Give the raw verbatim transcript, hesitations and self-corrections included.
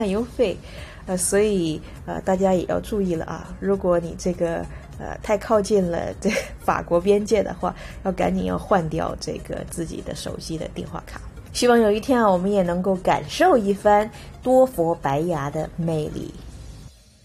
漫游费，呃，所以呃大家也要注意了啊！如果你这个呃太靠近了这个法国边界的话，要赶紧要换掉这个自己的手机的电话卡。希望有一天啊，我们也能够感受一番多佛白牙的魅力。